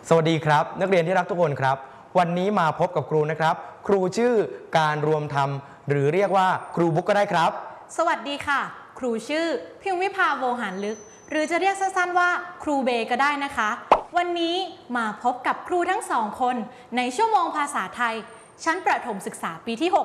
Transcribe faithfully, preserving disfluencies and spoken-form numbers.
สวัสดีครับนักเรียนที่รักทุกคนครับวันนี้มาพบกับครูนะครับครูชื่อการรวมธรรมหรือเรียกว่าครูบุ๊กก็ได้ครับสวัสดีค่ะครูชื่อพิมวิภาโวหารลึกหรือจะเรียกสั้นๆว่าครูเบก็ได้นะคะวันนี้มาพบกับครูทั้งสองคนในชั่วโมงภาษาไทยชั้นประถมศึกษาปีที่หก